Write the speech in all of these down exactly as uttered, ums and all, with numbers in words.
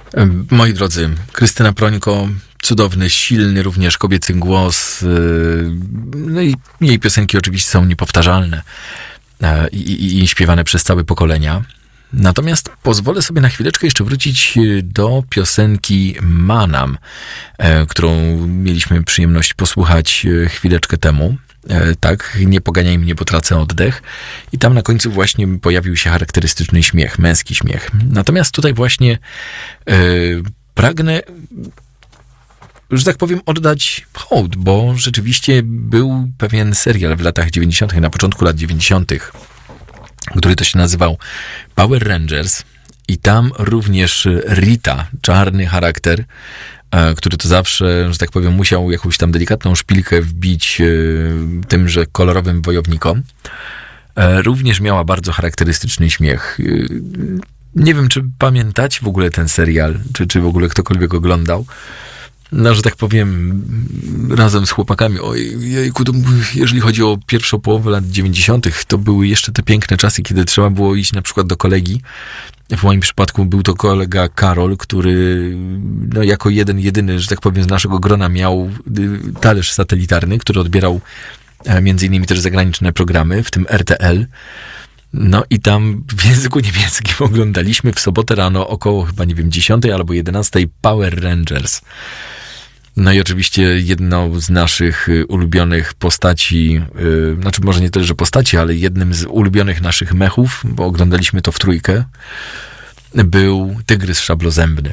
Moi drodzy, Krystyna Prońko, cudowny, silny również kobiecy głos. No i jej piosenki oczywiście są niepowtarzalne i, i, i śpiewane przez całe pokolenia. Natomiast pozwolę sobie na chwileczkę jeszcze wrócić do piosenki Manam, którą mieliśmy przyjemność posłuchać chwileczkę temu. Tak, nie poganiaj mnie, bo tracę oddech. I tam na końcu właśnie pojawił się charakterystyczny śmiech, męski śmiech. Natomiast tutaj właśnie yy, pragnę, że tak powiem, oddać hołd, bo rzeczywiście był pewien serial w latach dziewięćdziesiątych, na początku lat dziewięćdziesiątych, który to się nazywał Power Rangers i tam również Rita, czarny charakter, który to zawsze, że tak powiem, musiał jakąś tam delikatną szpilkę wbić tymże kolorowym wojownikom. Również miała bardzo charakterystyczny śmiech. Nie wiem, czy pamiętacie w ogóle ten serial, czy, czy w ogóle ktokolwiek oglądał. No, że tak powiem, razem z chłopakami, ojejku, to, jeżeli chodzi o pierwszą połowę lat dziewięćdziesiątych, to były jeszcze te piękne czasy, kiedy trzeba było iść na przykład do kolegi. W moim przypadku był to kolega Karol, który no, jako jeden, jedyny, że tak powiem, z naszego grona miał talerz satelitarny, który odbierał między innymi też zagraniczne programy, w tym R T L. No i tam w języku niemieckim oglądaliśmy w sobotę rano około chyba, nie wiem, dziesiątej albo jedenastej Power Rangers. No i oczywiście jedną z naszych ulubionych postaci, yy, znaczy może nie tyle, że postaci, ale jednym z ulubionych naszych mechów, bo oglądaliśmy to w trójkę, był tygrys szablozębny.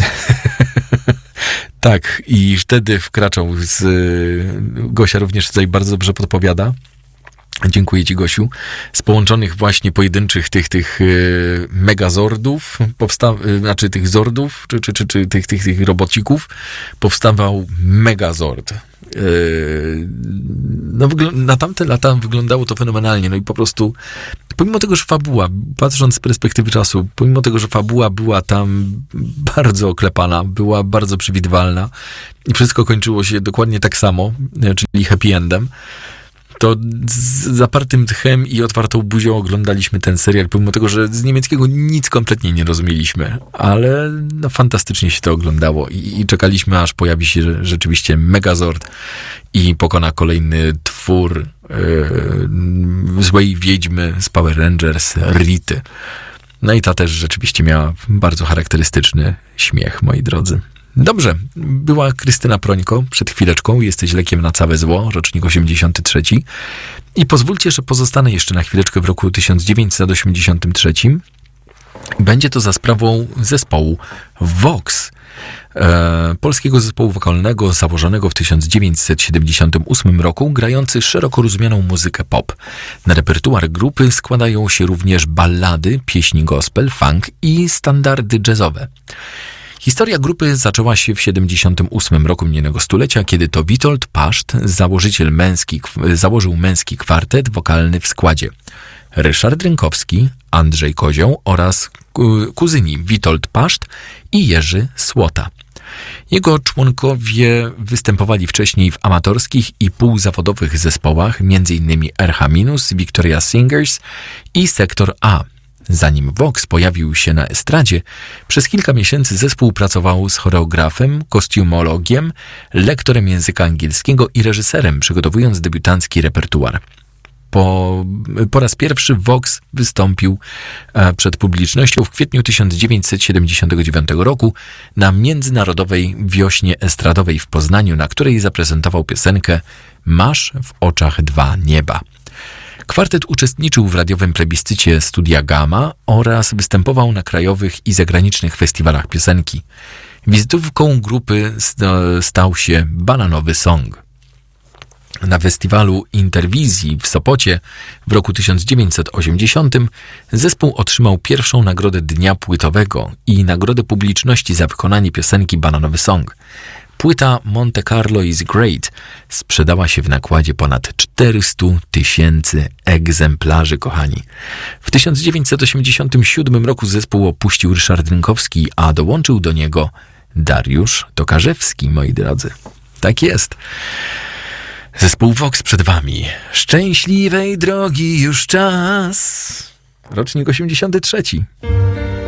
Tak, i wtedy wkraczał z... Gosia również tutaj bardzo dobrze podpowiada. Dziękuję ci, Gosiu. Z połączonych właśnie pojedynczych tych, tych yy, megazordów, powsta- yy, znaczy tych zordów, czy, czy, czy, czy tych, tych, tych robocików, powstawał megazord. Yy, no, wygl- na tamte lata wyglądało to fenomenalnie. No i po prostu, pomimo tego, że fabuła, patrząc z perspektywy czasu, pomimo tego, że fabuła była tam bardzo oklepana, była bardzo przewidywalna i wszystko kończyło się dokładnie tak samo, czyli happy endem, to z zapartym tchem i otwartą buzią oglądaliśmy ten serial, pomimo tego, że z niemieckiego nic kompletnie nie rozumieliśmy, ale no, fantastycznie się to oglądało i, i czekaliśmy, aż pojawi się rzeczywiście Megazord i pokona kolejny twór yy, złej wiedźmy z Power Rangers, Rity. No i ta też rzeczywiście miała bardzo charakterystyczny śmiech, moi drodzy. Dobrze, była Krystyna Prońko przed chwileczką, jesteś lekiem na całe zło, rocznik osiemdziesiąty trzeci. I pozwólcie, że pozostanę jeszcze na chwileczkę w roku tysiąc dziewięćset osiemdziesiątym trzecim. Będzie to za sprawą zespołu Vox, e, polskiego zespołu wokalnego założonego w tysiąc dziewięćset siedemdziesiątym ósmym roku, grający szeroko rozumianą muzykę pop. Na repertuar grupy składają się również ballady, pieśni gospel, funk i standardy jazzowe. Historia grupy zaczęła się w siedemdziesiątym ósmym roku minionego stulecia, kiedy to Witold Paszt, założyciel męski, założył męski kwartet wokalny w składzie Ryszard Rynkowski, Andrzej Kozioł oraz kuzyni Witold Paszt i Jerzy Słota. Jego członkowie występowali wcześniej w amatorskich i półzawodowych zespołach, m.in. R H minus, Victoria Singers i Sektor A. Zanim Vox pojawił się na estradzie, przez kilka miesięcy zespół pracował z choreografem, kostiumologiem, lektorem języka angielskiego i reżyserem, przygotowując debiutancki repertuar. Po, po raz pierwszy Vox wystąpił przed publicznością w kwietniu tysiąc dziewięćset siedemdziesiątego dziewiątego roku na Międzynarodowej Wiośnie Estradowej w Poznaniu, na której zaprezentował piosenkę Masz w oczach dwa nieba. Kwartet uczestniczył w radiowym plebiscycie Studia Gamma oraz występował na krajowych i zagranicznych festiwalach piosenki. Wizytówką grupy stał się Bananowy Song. Na festiwalu Interwizji w Sopocie w roku tysiąc dziewięćset osiemdziesiątym zespół otrzymał pierwszą nagrodę Dnia Płytowego i nagrodę publiczności za wykonanie piosenki Bananowy Song. Płyta Monte Carlo is Great sprzedała się w nakładzie ponad czterysta tysięcy egzemplarzy, kochani. W tysiąc dziewięćset osiemdziesiątym siódmym roku zespół opuścił Ryszard Rynkowski, a dołączył do niego Dariusz Tokarzewski, moi drodzy. Tak jest. Zespół Vox przed wami. Szczęśliwej drogi już czas. Rocznik osiemdziesiąty trzeci.